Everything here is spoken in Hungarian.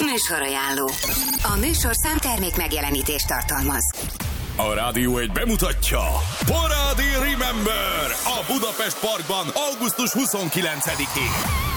Műsorajánló. A műsorszám termék megjelenítést tartalmaz. A Rádió egy bemutatja Parádi Remember a Budapest Parkban augusztus 29-én.